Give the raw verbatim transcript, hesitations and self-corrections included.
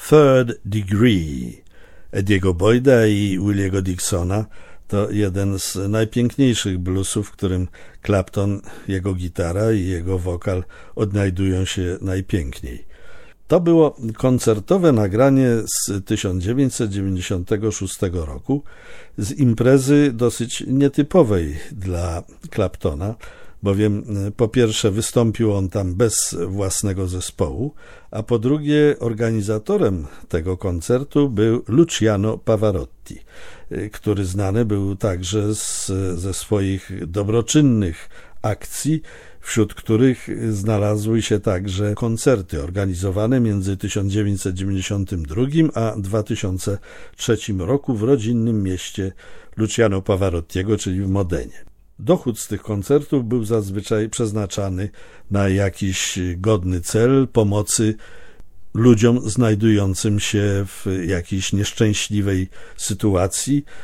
Third Degree Eddie'ego Boyda i Williego Dixona to jeden z najpiękniejszych bluesów, w którym Clapton, jego gitara i jego wokal odnajdują się najpiękniej. To było koncertowe nagranie z tysiąc dziewięćset dziewięćdziesiątego szóstego roku, z imprezy dosyć nietypowej dla Claptona, bowiem po pierwsze wystąpił on tam bez własnego zespołu, a po drugie organizatorem tego koncertu był Luciano Pavarotti, który znany był także z, ze swoich dobroczynnych akcji, wśród których znalazły się także koncerty organizowane między tysiąc dziewięćset dziewięćdziesiątym drugim a dwa tysiące trzecim roku w rodzinnym mieście Luciano Pavarottiego, czyli w Modenie. Dochód z tych koncertów był zazwyczaj przeznaczany na jakiś godny cel pomocy ludziom znajdującym się w jakiejś nieszczęśliwej sytuacji,